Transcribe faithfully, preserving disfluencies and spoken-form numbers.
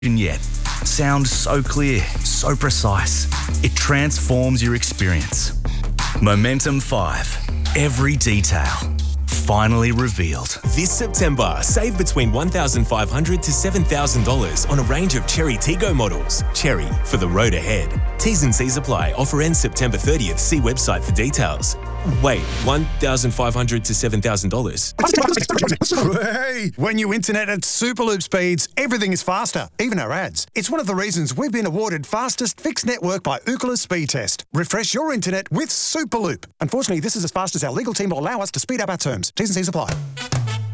yet. Sound so clear, so precise. It transforms your experience. Momentum five. Every detail. Finally revealed. This September, save between one thousand five hundred dollars to seven thousand dollars on a range of Chery Tiggo models. Chery, for the road ahead. T's and C's apply. Offer ends September thirtieth. See website for details. Wait, one thousand five hundred dollars to seven thousand dollars? Hey, when you internet at Superloop speeds, everything is faster, even our ads. It's one of the reasons we've been awarded fastest fixed network by Ookla Speed Test. Refresh your internet with Superloop. Unfortunately, this is as fast as our legal team will allow us to speed up our terms. T's and C's apply.